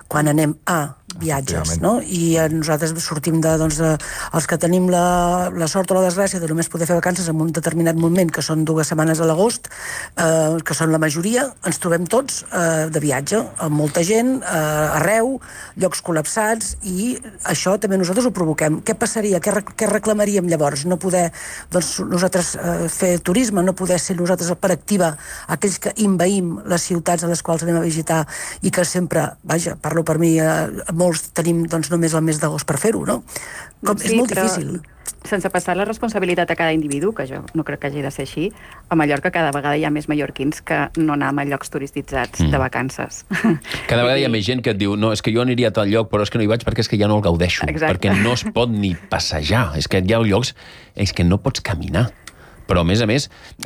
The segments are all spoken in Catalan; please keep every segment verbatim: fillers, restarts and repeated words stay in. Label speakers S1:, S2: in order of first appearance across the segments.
S1: quan anem a viatges, no? I nosaltres sortim de, doncs, de, els que tenim la, la sort o la desgràcia de només poder fer vacances en un determinat moment, que són dues setmanes a l'agost, eh, que són la majoria, ens trobem tots eh, de viatge, amb molta gent, eh, arreu, llocs col·lapsats, i això també nosaltres ho provoquem. Què passaria? Què, què reclamaríem llavors? No poder, doncs, nosaltres eh, fer turisme, no poder ser nosaltres per activa aquells que invaïm les ciutats a les quals anem a visitar i que sempre, vaja, parlo per mi, eh, molts tenim doncs, només el mes d'agost per fer-ho, no? Com, sí, és molt difícil.
S2: Sense passar la responsabilitat a cada individu, que jo no crec que hagi de ser així, a Mallorca cada vegada hi ha més mallorquins que no anem a llocs turistitzats mm. de vacances.
S3: Cada vegada hi ha més gent que et diu no, és que jo aniria a tal lloc, però és que no hi vaig perquè és que ja no el gaudeixo. Exacte. Perquè no es pot ni passejar. És que hi ha llocs és que no pots caminar. Però, a més a més,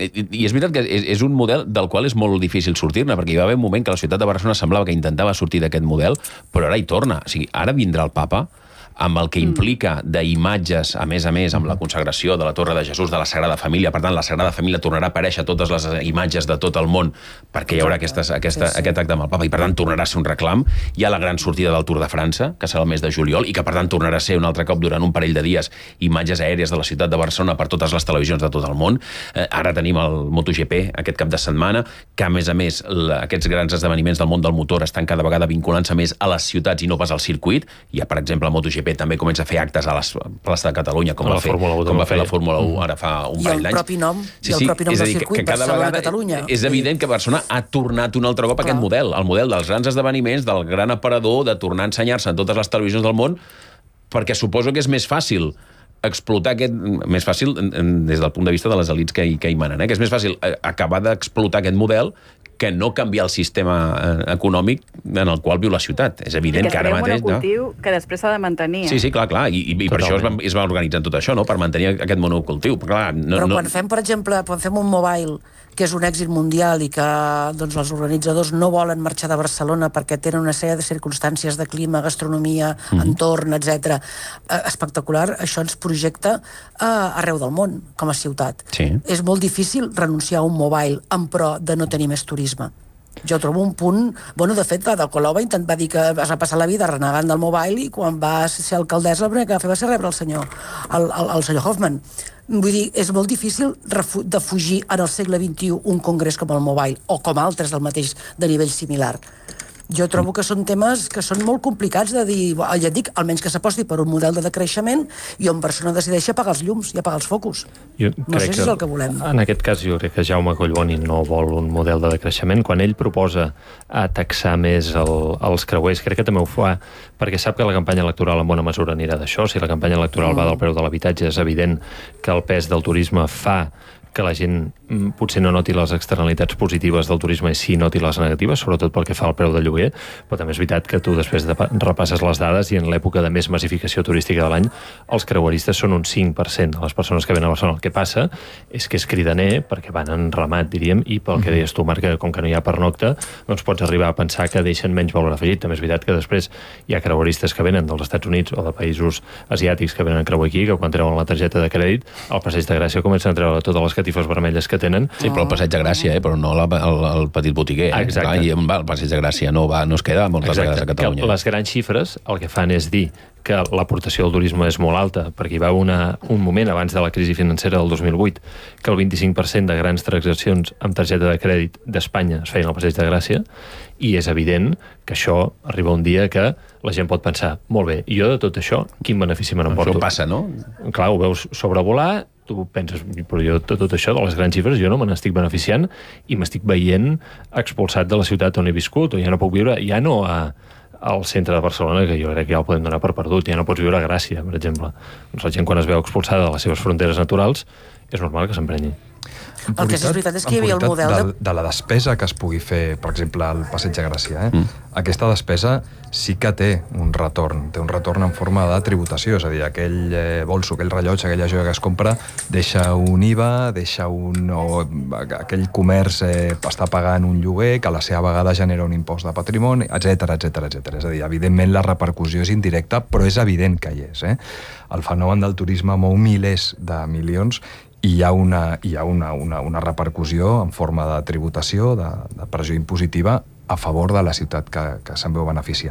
S3: i és veritat que és, és un model del qual és molt difícil sortir-ne, perquè hi va haver un moment que la ciutat de Barcelona semblava que intentava sortir d'aquest model, però ara hi torna. O sigui, ara vindrà el papa, amb el que implica d'imatges, a més a més, amb la consagració de la Torre de Jesús, de la Sagrada Família. Per tant, la Sagrada Família tornarà a aparèixer a totes les imatges de tot el món, perquè hi haurà aquestes, aquesta, sí, sí. aquest acte amb el papa, i per tant tornarà a ser un reclam. Hi ha la gran sortida del Tour de França, que serà el mes de juliol, i que per tant tornarà a ser un altre cop durant un parell de dies imatges aèries de la ciutat de Barcelona per totes les televisions de tot el món. Eh, ara tenim el MotoGP aquest cap de setmana, que a més a més la, aquests grans esdeveniments del món del motor estan cada vegada vinculant-se més a les ciutats i no pas al circuit. Hi ha, per exemple, el MotoGP també comença a fer actes a la plaça de Catalunya, com, va fer, com va fer la Fórmula u ara fa un parell d'anys.
S1: I el propi nom, sí, i el propi nom sí, del circuit, Barcelona-Catalunya.
S3: És evident que Barcelona ha tornat un altre cop a aquest model, el model dels grans esdeveniments, del gran aparador, de tornar a ensenyar-se en totes les televisions del món, perquè suposo que és més fàcil explotar aquest... Més fàcil des del punt de vista de les elits que hi, que hi manen, eh? Que és més fàcil acabar d'explotar aquest model que no canviar el sistema econòmic en el qual viu la ciutat. És evident que, que ara mateix...
S2: I que és un monocultiu no? que després s'ha de mantenir.
S3: Sí, sí, clar, clar. I, i, i per això es va, es va organitzar tot això, no? Per mantenir aquest monocultiu. Però, clar, no,
S1: Però
S3: no...
S1: quan fem, per exemple, quan fem un mobile, que és un èxit mundial i que doncs, els organitzadors no volen marxar de Barcelona perquè tenen una sèrie de circumstàncies de clima, gastronomia, mm. entorn, etcètera. Eh, espectacular, això ens projecta eh, arreu del món, com a ciutat.
S3: Sí. És
S1: molt difícil renunciar a un mobile en pro de no tenir més turisme. Jo trobo un punt... Bueno, de fet, la Colau va, va dir que es va passar la vida renegant del mobile i quan va ser alcaldessa el primer que va fer va ser rebre el senyor, el, el, el senyor Hoffman. Vull dir, és molt difícil de fugir en el segle vint-i-u un congrés com el mobile, o com altres del mateix de nivell similar. Jo trobo que són temes que són molt complicats de dir, ja et dic, almenys que s'aposti per un model de decreixement i on persona decideixi apagar els llums i apagar els focus.
S4: Jo
S1: no sé si és el que volem.
S4: En aquest cas jo crec que Jaume Collboni no vol un model de decreixement. Quan ell proposa a taxar més el, els creuers, crec que també ho fa perquè sap que la campanya electoral en bona mesura anirà d'això. Si la campanya electoral mm. va del preu de l'habitatge, és evident que el pes del turisme fa que la gent potser no noti les externalitats positives del turisme i sí noti les negatives, sobretot pel que fa al preu de lloguer, però també és veritat que tu després de repasses les dades i en l'època de més massificació turística de l'any, els creueristes són un cinc per cent de les persones que venen a Barcelona. El que passa és que és cridaner perquè van en ramat, diríem, i pel que deies tu, Marc, que com que no hi ha pernocta, doncs pots arribar a pensar que deixen menys valor afegit. També és veritat que després hi ha creueristes que venen dels Estats Units o de països asiàtics que venen a creuar aquí, que quan treuen la targeta de crèdit, al Passeig de Gràcia comencen a treure totes les catifes vermelles que tenen.
S3: Sí, però el Passeig de Gràcia, eh? Però no la, el, el petit botiguer. Eh?
S4: Exacte.
S3: Clar, i on va el Passeig de Gràcia? No, va, no es queda moltes
S4: Exacte.
S3: vegades a Catalunya.
S4: Que les grans xifres el que fan és dir que l'aportació del turisme és molt alta, perquè hi va una, un moment abans de la crisi financera del dos mil vuit que el vint-i-cinc per cent de grans transaccions amb targeta de crèdit d'Espanya es feien al Passeig de Gràcia, i és evident que això arriba un dia que la gent pot pensar, molt bé, i jo de tot això, quin benefici me n'emporto?
S3: Això passa, no?
S4: Clar, ho veus sobrevolar, tu penses, però jo de tot això, de les grans xifres, jo no me n'estic beneficiant i m'estic veient expulsat de la ciutat on he viscut, o ja no puc viure, ja no a al centre de Barcelona, que jo crec que ja ho podem donar per perdut, ja no pots viure a Gràcia, per exemple. Doncs la gent, quan es veu expulsada de les seves fronteres naturals, és normal que s'emprenyi.
S1: El que és veritat és que hi havia el model
S5: de...
S1: de...
S5: de la despesa que es pugui fer, per exemple, al Passeig de Gràcia, eh? Mm. Aquesta despesa sí que té un retorn, té un retorn en forma de tributació, és a dir, aquell eh, bolso, aquell rellotge, aquella joia que es compra, deixa un I V A, deixa un... o aquell comerç eh, està pagant un lloguer, que a la seva vegada genera un impost de patrimoni, etcètera, etcètera, etcètera. És a dir, evidentment la repercussió és indirecta, però és evident que hi és, eh? El fenomen del turisme mou milers de milions i hi ha una, hi ha una, una, una repercussió en forma de tributació, de, de pressió impositiva a favor de la ciutat que, que se'n veu beneficiada.